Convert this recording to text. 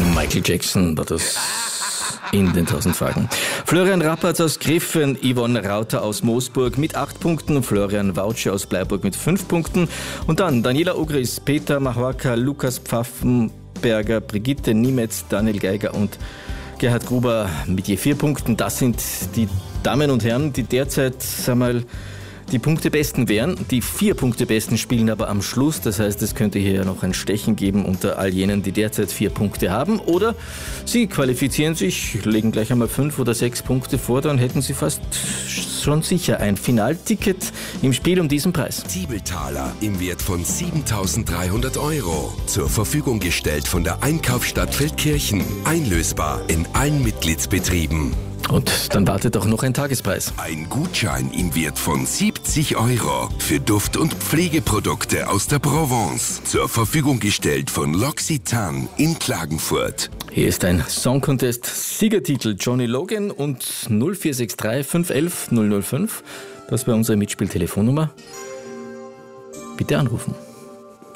Michael Jackson war das in den 1000 Fragen. Florian Rappert aus Griffen, Yvonne Rauter aus Moosburg mit 8 Punkten, Florian Wautsche aus Bleiburg mit 5 Punkten und dann Daniela Ogris, Peter Machwaka, Lukas Pfaffenberger, Brigitte Niemetz, Daniel Geiger und Gerhard Gruber mit je 4 Punkten. Das sind die Damen und Herren, die derzeit, die Punktebesten wären. Die 4 Punktebesten spielen aber am Schluss. Das heißt, es könnte hier noch ein Stechen geben unter all jenen, die derzeit 4 Punkte haben. Oder sie qualifizieren sich, legen gleich einmal 5 oder 6 Punkte vor, dann hätten sie fast schon sicher ein Finalticket im Spiel um diesen Preis. Zwiebeltaler im Wert von 7.300 €. Zur Verfügung gestellt von der Einkaufsstadt Feldkirchen. Einlösbar in allen Mitgliedsbetrieben. Und dann wartet auch noch ein Tagespreis. Ein Gutschein im Wert von 70 € für Duft- und Pflegeprodukte aus der Provence. Zur Verfügung gestellt von L'Occitane in Klagenfurt. Hier ist ein Song Contest Siegertitel Johnny Logan und 0463 511 005. Das war unsere Mitspieltelefonnummer. Bitte anrufen.